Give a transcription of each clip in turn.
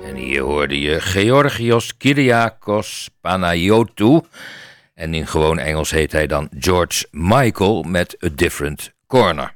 En hier hoorde je Georgios Kyriakos Panayotou. En in gewoon Engels heet hij dan George Michael met A Different Corner.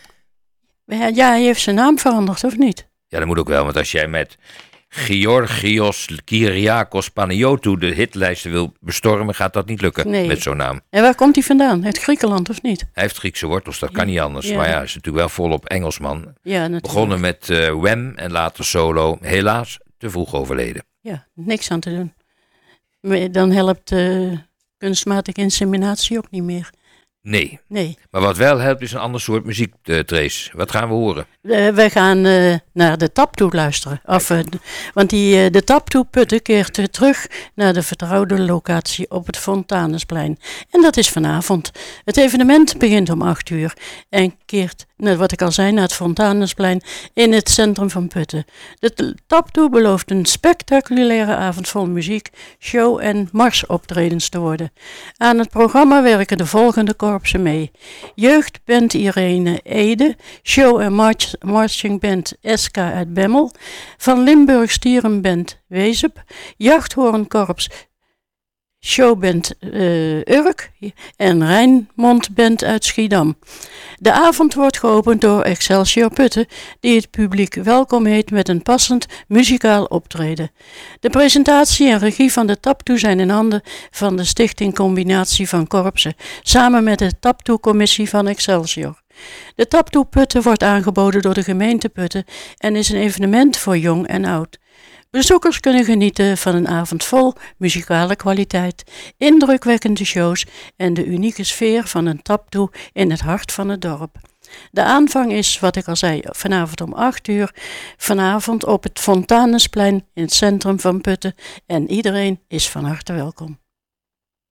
Ja, hij heeft zijn naam veranderd, of niet? Ja, dat moet ook wel, want als jij met Georgios Kyriakos Panayotou de hitlijsten wil bestormen, gaat dat niet lukken met zo'n naam. En waar komt hij vandaan? Uit Griekenland, of niet? Hij heeft Griekse wortels, dat kan niet anders. Ja. Maar ja, hij is natuurlijk wel volop Engelsman. Ja, natuurlijk. Begonnen met Wham en later solo. Helaas te vroeg overleden. Ja, niks aan te doen. Maar dan helpt kunstmatige inseminatie ook niet meer. Nee. Nee. Maar wat wel helpt is een ander soort muziek, Trace. Wat gaan we horen? Wij gaan naar de Taptoe luisteren. Want de Taptoe Putten keert terug naar de vertrouwde locatie op het Fontanesplein. En dat is vanavond. Het evenement begint om 8:00 en keert, wat ik al zei, naar het Fontanesplein in het centrum van Putten. De Taptoe belooft een spectaculaire avond vol muziek, show en marsoptredens te worden. Aan het programma werken de volgende korpsen mee: Jeugdband Irene Ede, show- en marchingband SK uit Bemmel, Van Limburg Stierenband Wezep, Jachthoornkorps showband Urk en Rijnmondband uit Schiedam. De avond wordt geopend door Excelsior Putten, die het publiek welkom heet met een passend muzikaal optreden. De presentatie en regie van de Taptoe zijn in handen van de Stichting Combinatie van Korpsen, samen met de Taptoe-commissie van Excelsior. De Taptoe Putten wordt aangeboden door de gemeente Putten en is een evenement voor jong en oud. Bezoekers kunnen genieten van een avond vol muzikale kwaliteit, indrukwekkende shows en de unieke sfeer van een taptoe in het hart van het dorp. De aanvang is, wat ik al zei, vanavond om 8:00, vanavond op het Fontanesplein in het centrum van Putten en iedereen is van harte welkom.